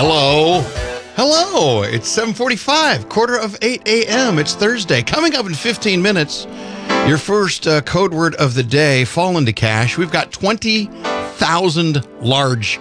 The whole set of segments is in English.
Hello. Hello. It's 7:45, 7:45 a.m. It's Thursday. Coming up in 15 minutes, your first code word of the day, fall into cash. We've got 20,000 large.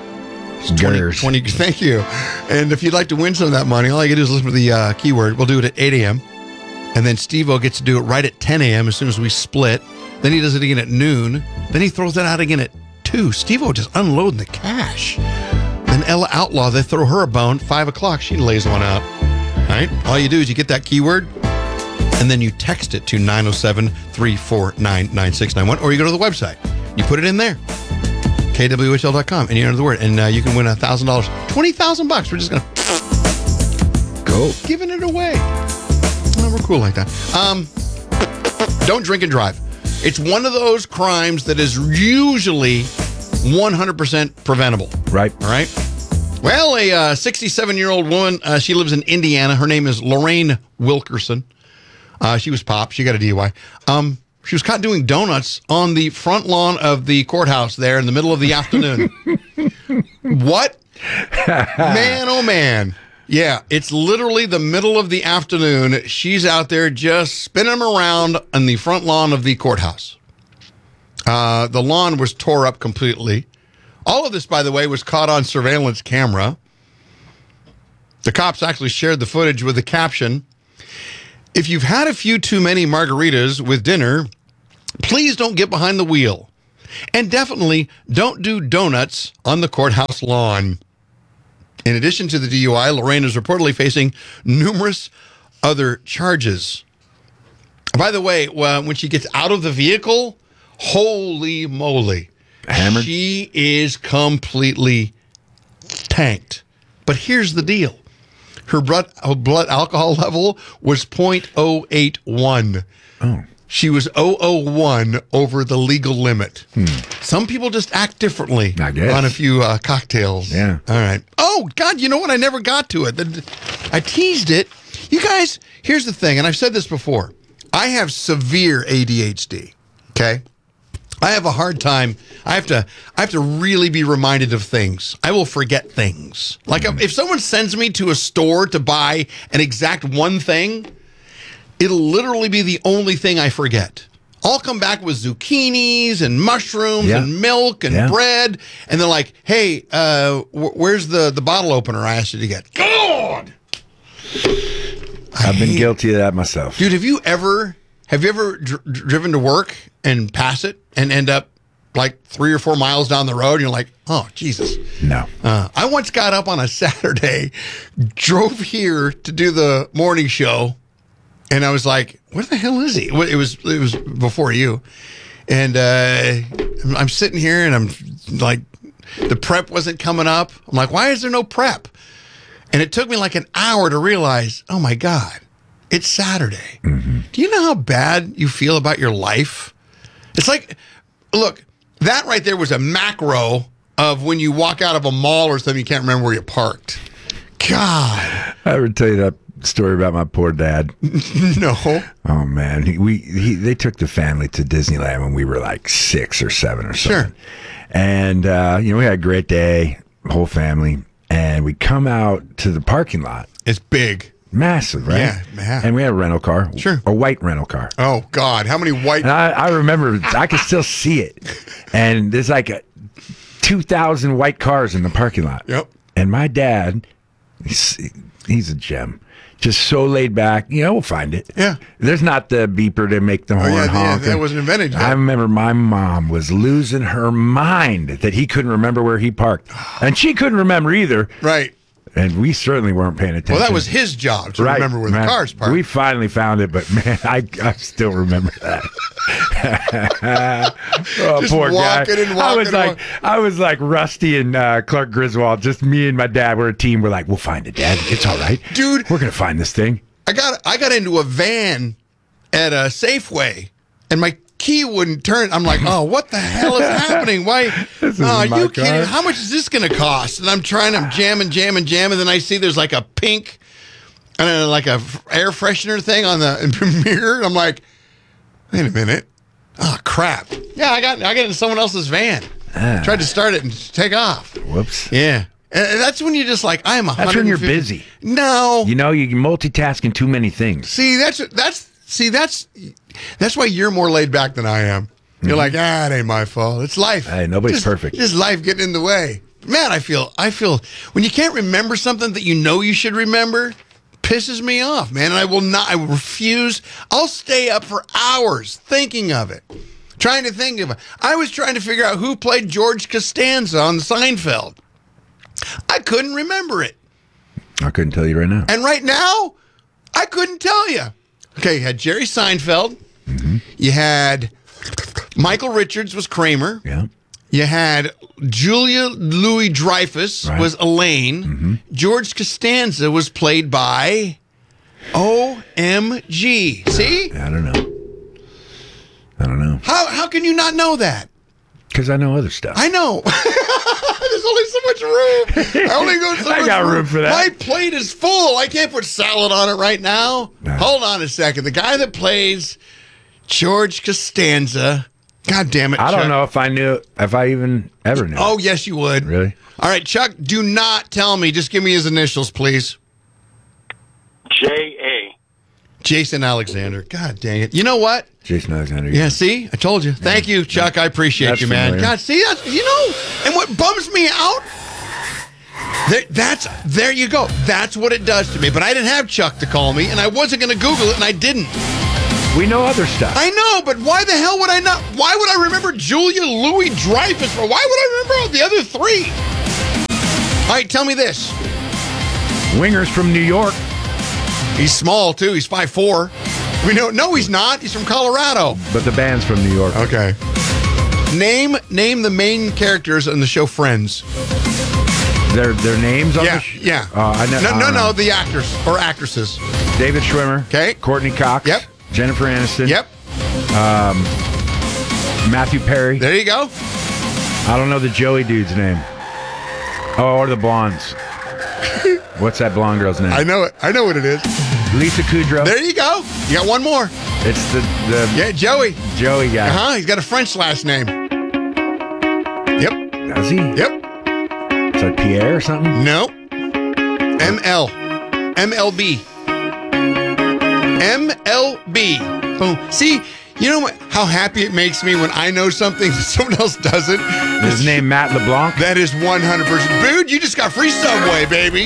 20, thank you. And if you'd like to win some of that money, all you got to do is listen to the keyword. We'll do it at 8 a.m. And then Steve-O gets to do it right at 10 a.m. as soon as we split. Then he does it again at noon. Then he throws it out again at 2. Steve-O just unloading the cash. Then Ella Outlaw, they throw her a bone. 5 o'clock, she lays one out. All right? All you do is you get that keyword, and then you text it to 907-349-9691, or you go to the website. You put it in there, kwhl.com, and you enter the word, and you can win $1,000. $20,000. We're just going to go. Giving it away. Well, we're cool like that. Don't drink and drive. It's one of those crimes that is usually 100% preventable. Right. All right. Well, a 67-year-old woman, she lives in Indiana. Her name is Lorraine Wilkerson. She was popped. She got a DUI. She was caught doing donuts on the front lawn of the courthouse there in the middle of the afternoon. What? Man, oh, man. Yeah, it's literally the middle of the afternoon. She's out there just spinning them around on the front lawn of the courthouse. The lawn was tore up completely. All of this, by the way, was caught on surveillance camera. The cops actually shared the footage with the caption, "If you've had a few too many margaritas with dinner, please don't get behind the wheel. And definitely don't do donuts on the courthouse lawn." In addition to the DUI, Lorraine is reportedly facing numerous other charges. By the way, when she gets out of the vehicle, holy moly, hammered. She is completely tanked. But here's the deal. Her blood alcohol level was 0.081. Oh. She was 001 over the legal limit. Some people just act differently I guess. on a few cocktails. Yeah. All right. Oh, God, you know what? I never got to it. I teased it. You guys, here's the thing, and I've said this before. I have severe ADHD, okay? I have a hard time. I have to really be reminded of things. I will forget things. Like if someone sends me to a store to buy an exact one thing, it'll literally be the only thing I forget. I'll come back with zucchinis and mushrooms and milk and bread, and they're like, "Hey, where's the bottle opener I asked you to get?" God! I've been guilty of that myself. Dude, have you ever driven to work and pass it and end up like 3 or 4 miles down the road and you're like, "Oh, Jesus." No. I once got up on a Saturday, drove here to do the morning show, and I was like, "Where the hell is he?" It was before you. And I'm sitting here and I'm like, the prep wasn't coming up. I'm like, "Why is there no prep?" And it took me like an hour to realize, oh my God, it's Saturday. Mm-hmm. Do you know how bad you feel about your life? It's like, look, that right there was a macro of when you walk out of a mall or something, you can't remember where you parked. God. I ever tell you that story about my poor dad? No. Oh man, they took the family to Disneyland when we were like 6 or 7 or something. Sure. And we had a great day, whole family, and we come out to the parking lot. It's big. Massive, right? Yeah, man. And we had a rental car. Sure. A white rental car. Oh, God. How many white... And I remember, I could still see it. And there's like 2,000 white cars in the parking lot. Yep. And my dad, he's a gem. Just so laid back. We'll find it. Yeah. There's not the beeper to make the horn honk. That wasn't invented yet. I remember my mom was losing her mind that he couldn't remember where he parked. And she couldn't remember either. Right. And we certainly weren't paying attention. Well, that was his job to remember where the car's parked. We finally found it, but man, I still remember that. Just poor guy. I was like Rusty and Clark Griswold. Just me and my dad were a team. We're like, we'll find it, Dad. It's all right, dude. We're gonna find this thing. I got into a van at a Safeway, and my key wouldn't turn. I'm like, oh, what the hell is happening? Why? Are you kidding? How much is this going to cost? And I'm jamming, and then I see there's like a pink, like a air freshener thing on the mirror. I'm like, wait a minute. Oh, crap. Yeah, I got into someone else's van. Tried to start it and take off. Whoops. Yeah. And that's when you're just like, I am 150. That's when you're busy. No. You know, you're multitasking too many things. See, that's why you're more laid back than I am. You're like, it ain't my fault. It's life. Hey, nobody's perfect. Just life getting in the way. Man, I feel when you can't remember something that you know you should remember, pisses me off, man. And I will refuse. I'll stay up for hours thinking of it. Trying to think of it. I was trying to figure out who played George Costanza on Seinfeld. I couldn't remember it. I couldn't tell you right now. And right now, I couldn't tell you. Okay, you had Jerry Seinfeld. Mm-hmm. You had Michael Richards was Kramer. Yeah. You had Julia Louis-Dreyfus was Elaine. Mm-hmm. George Costanza was played by OMG. See? I don't know. How can you not know that? Because I know other stuff. I know. There's only so much room. I only go so much I got room for that. My plate is full. I can't put salad on it right now. Nah. Hold on a second. The guy that plays George Costanza. God damn it, I Chuck. don't know if I even ever knew. Oh, yes, you would. Really? All right, Chuck, do not tell me. Just give me his initials, please. J.A. Jason Alexander. God dang it. You know what? Jason Alexander. Yeah, see? I told you. Thank you, Chuck. I appreciate That's you, man. familiar. God, see? And what bums me out, there you go. That's what it does to me. But I didn't have Chuck to call me, and I wasn't going to Google it, and I didn't. We know other stuff. I know, but why the hell would I not? Why would I remember Julia Louis-Dreyfus? Or why would I remember the other three? All right, tell me this. Wingers from New York. He's small, too. He's 5'4". We know. No, he's not. He's from Colorado. But the band's from New York. Okay. Name the main characters in the show Friends. Their names on Yeah, the show? yeah. I don't know. No, the actors or actresses. David Schwimmer. Okay. Courtney Cox. Yep. Jennifer Aniston. Yep. Matthew Perry. There you go. I don't know the Joey dude's name. Oh, or the blondes. What's that blonde girl's name? I know it. I know what it is. Lisa Kudrow. There you go. You got one more. It's the Yeah, Joey. Joey guy. He's got a French last name. Yep. Does he? Yep. It's like Pierre or something? No. MLB. MLB. Boom. See, you know how happy it makes me when I know something that someone else doesn't? His name Matt LeBlanc? That is 100%. Dude, you just got free Subway, baby.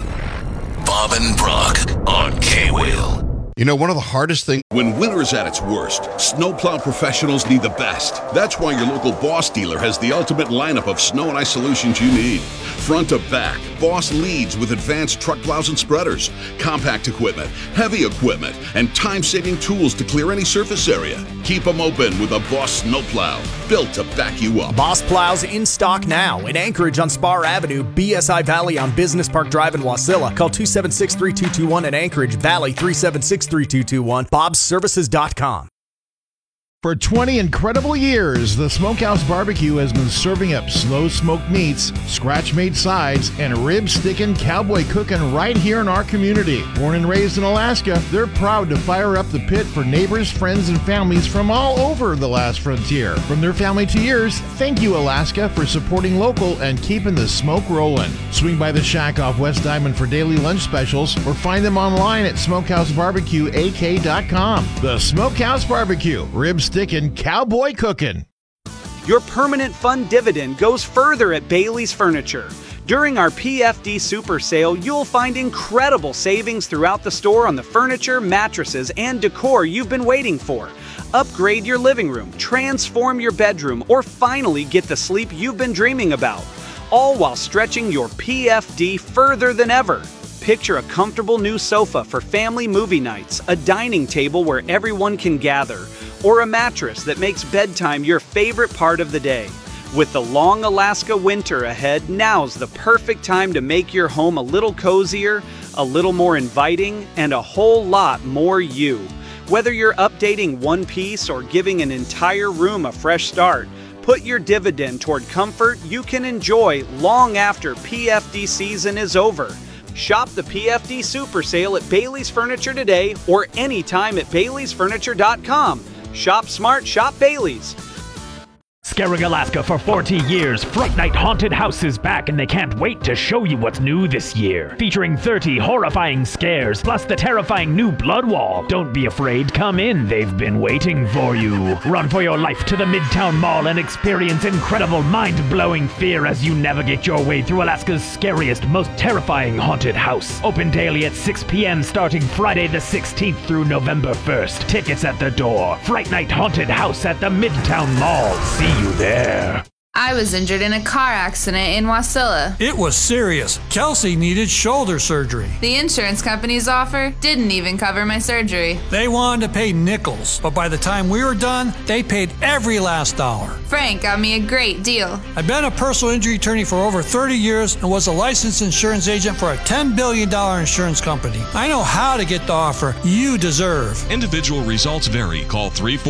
Bob and Brock on K-Wheel. You know, one of the hardest things. When winter's at its worst, snowplow professionals need the best. That's why your local Boss dealer has the ultimate lineup of snow and ice solutions you need. Front to back, Boss leads with advanced truck plows and spreaders, compact equipment, heavy equipment, and time-saving tools to clear any surface area. Keep them open with a Boss snowplow, built to back you up. Boss plows in stock now in Anchorage on Spar Avenue, BSI Valley on Business Park Drive in Wasilla. Call 276-3221 in Anchorage Valley, 376-3221, bobservices.com. For 20 incredible years, the Smokehouse Barbecue has been serving up slow smoked meats, scratch-made sides, and rib-sticking cowboy cooking right here in our community. Born and raised in Alaska, they're proud to fire up the pit for neighbors, friends, and families from all over the last frontier. From their family to yours, thank you, Alaska, for supporting local and keeping the smoke rolling. Swing by the shack off West Diamond for daily lunch specials, or find them online at smokehousebarbecueak.com. The Smokehouse Barbecue, rib-sticking cowboy cooking. Your permanent fund dividend goes further at Bailey's Furniture. During our PFD Super Sale, you'll find incredible savings throughout the store on the furniture, mattresses, and decor you've been waiting for. Upgrade your living room, transform your bedroom, or finally get the sleep you've been dreaming about. All while stretching your PFD further than ever. Picture a comfortable new sofa for family movie nights, a dining table where everyone can gather, or a mattress that makes bedtime your favorite part of the day. With the long Alaska winter ahead, now's the perfect time to make your home a little cozier, a little more inviting, and a whole lot more you. Whether you're updating one piece or giving an entire room a fresh start, put your dividend toward comfort you can enjoy long after PFD season is over. Shop the PFD Super Sale at Bailey's Furniture today or anytime at baileysfurniture.com. Shop smart, shop Bailey's. scaring Alaska for 40 years, Fright Night Haunted House is back and they can't wait to show you what's new this year. Featuring 30 horrifying scares, plus the terrifying new Blood Wall. Don't be afraid, come in, they've been waiting for you. Run for your life to the Midtown Mall and experience incredible mind-blowing fear as you navigate your way through Alaska's scariest, most terrifying haunted house. Open daily at 6 p.m. starting Friday the 16th through November 1st. Tickets at the door. Fright Night Haunted House at the Midtown Mall. See you there. I was injured in a car accident in Wasilla. It was serious. Kelsey needed shoulder surgery. The insurance company's offer didn't even cover my surgery. They wanted to pay nickels, but by the time we were done, they paid every last dollar. Frank got me a great deal. I've been a personal injury attorney for over 30 years and was a licensed insurance agent for a $10 billion insurance company. I know how to get the offer you deserve. Individual results vary. Call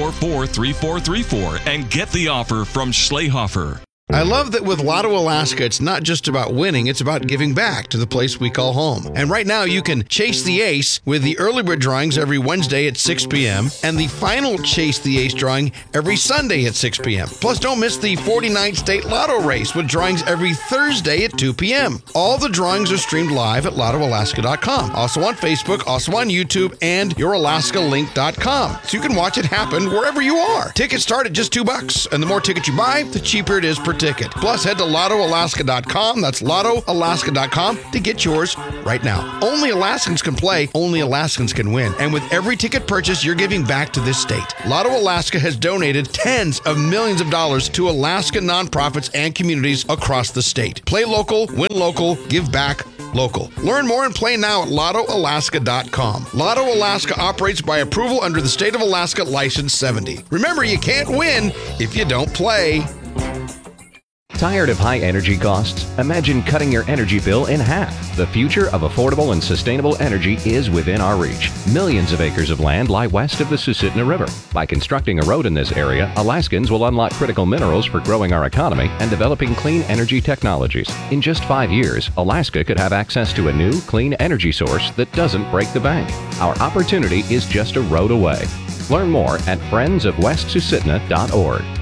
344-3434 and get the offer from Schlehofer. I love that with Lotto Alaska, it's not just about winning, it's about giving back to the place we call home. And right now, you can chase the ace with the early bird drawings every Wednesday at 6 p.m. and the final Chase the Ace drawing every Sunday at 6 p.m. Plus, don't miss the 49th State Lotto race with drawings every Thursday at 2 p.m. All the drawings are streamed live at LottoAlaska.com. Also on Facebook, also on YouTube, and YourAlaskaLink.com. So you can watch it happen wherever you are. Tickets start at just $2, and the more tickets you buy, the cheaper it is per ticket. Plus, head to LottoAlaska.com. That's LottoAlaska.com to get yours right now. Only Alaskans can play. Only Alaskans can win. And with every ticket purchase, you're giving back to this state. Lotto Alaska has donated tens of millions of dollars to Alaska nonprofits and communities across the state. Play local, win local, give back local. Learn more and play now at LottoAlaska.com. Lotto Alaska operates by approval under the State of Alaska License 70. Remember, you can't win if you don't play. Tired of high energy costs? Imagine cutting your energy bill in half. The future of affordable and sustainable energy is within our reach. Millions of acres of land lie west of the Susitna River. By constructing a road in this area, Alaskans will unlock critical minerals for growing our economy and developing clean energy technologies. In just 5 years, Alaska could have access to a new, clean energy source that doesn't break the bank. Our opportunity is just a road away. Learn more at friendsofwestsusitna.org.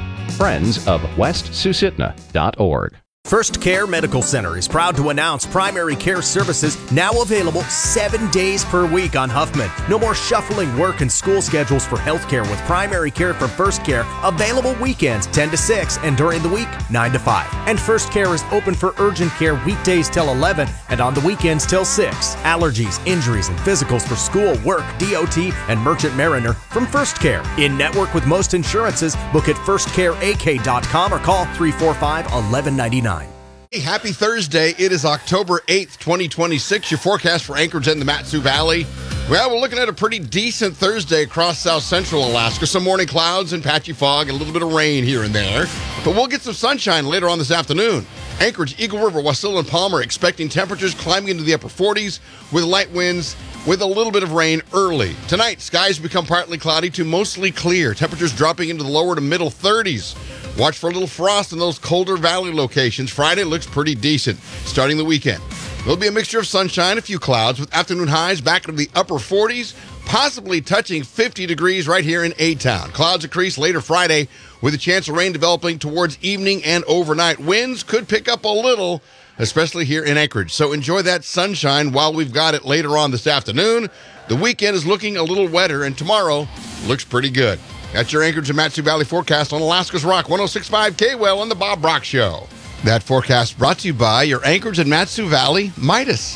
friendsofwestsusitna.org. First Care Medical Center is proud to announce primary care services now available 7 days per week on Huffman. No more shuffling work and school schedules for healthcare with primary care from First Care available weekends 10 to 6 and during the week 9 to 5. And First Care is open for urgent care weekdays till 11 and on the weekends till 6. Allergies, injuries, and physicals for school, work, DOT, and Merchant Mariner from First Care. In network with most insurances, book at firstcareak.com or call 345-1199. Hey, happy Thursday. It is October 8th, 2026. Your forecast for Anchorage and the Mat-Su Valley. Well, we're looking at a pretty decent Thursday across south central Alaska. Some morning clouds and patchy fog and a little bit of rain here and there. But we'll get some sunshine later on this afternoon. Anchorage, Eagle River, Wasilla, and Palmer expecting temperatures climbing into the upper 40s with light winds with a little bit of rain early. Tonight, skies become partly cloudy to mostly clear. Temperatures dropping into the lower to middle 30s. Watch for a little frost in those colder valley locations. Friday looks pretty decent, starting the weekend. There'll be a mixture of sunshine, a few clouds, with afternoon highs back into the upper 40s, possibly touching 50 degrees right here in A-Town. Clouds increase later Friday, with a chance of rain developing towards evening and overnight. Winds could pick up a little, especially here in Anchorage. So enjoy that sunshine while we've got it later on this afternoon. The weekend is looking a little wetter, and tomorrow looks pretty good. That's your Anchorage and Mat-Su Valley forecast on Alaska's Rock 106.5 K-Well on the Bob Brock Show. That forecast brought to you by your Anchorage and Mat-Su Valley Midas.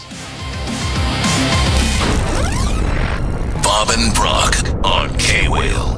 Bob and Brock on K-Wheel.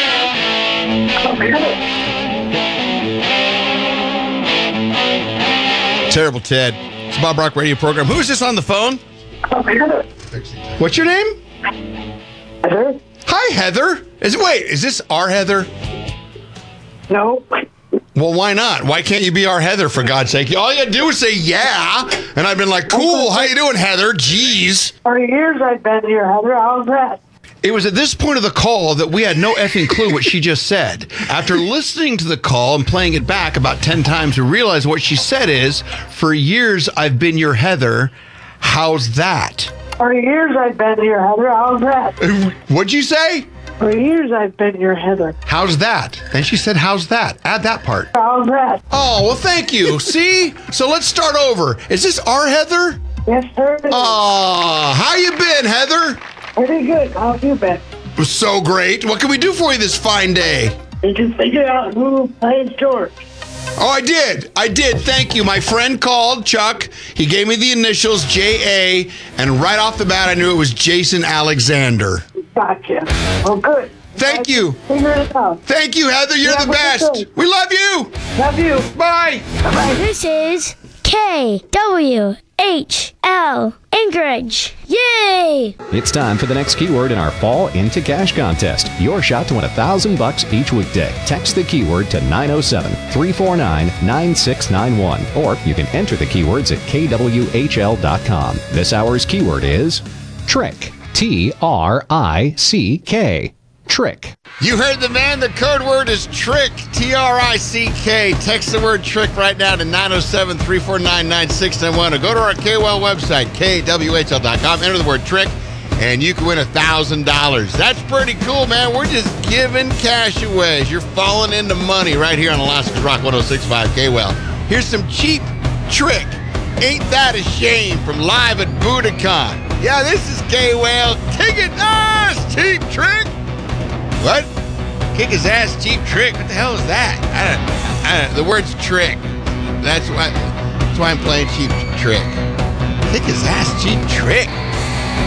Terrible Ted. It's a Bob Brock radio program. Who is this on the phone? What's your name? Heather. Hi, Heather. Is this our Heather? No. Well, why not? Why can't you be our Heather, for God's sake? All you do is say, yeah. And I've been like, cool. How you doing, Heather? Jeez. For years I've been here, Heather. How's that? It was at this point of the call that we had no effing clue what she just said. After listening to the call and playing it back about 10 times, we realized what she said is, for years I've been your Heather. How's that? For years I've been here, Heather. How's that? What'd you say? For years I've been your Heather. How's that? And she said, how's that? Add that part. How's that? Oh, well, thank you. See? So let's start over. Is this our Heather? Yes, sir. Oh, how you been, Heather? Pretty good. How have you been? So great. What can we do for you this fine day? Did you figure out who plays George? Oh, I did. Thank you. My friend called, Chuck. He gave me the initials, J.A., and right off the bat, I knew it was Jason Alexander. Gotcha. Oh, good. Thank you. Figure it out. Thank you, Heather. You're the best. We love you. Love you. Bye. Bye-bye. This is KWHL Anchorage. Yay! It's time for the next keyword in our Fall Into Cash contest. Your shot to win $1,000 each weekday. Text the keyword to 907-349-9691. Or you can enter the keywords at KWHL.com. This hour's keyword is trick. T-R-I-C-K. Trick. You heard the man. The code word is trick. T-R-I-C-K. Text the word trick right now to 907-349-9691 or go to our KWL website, KWHL.com. Enter the word trick, and you can win $1,000. That's pretty cool, man. We're just giving cash away as you're falling into money right here on Alaska's Rock 106.5 KWL. Here's some cheap trick. Ain't that a shame from Live at Budokan. Yeah, this is KWL. Kick it ass, cheap trick. What? Kick his ass, cheap trick? What the hell is that? I don't. The word's trick. That's why I'm playing cheap trick. Kick his ass, cheap trick.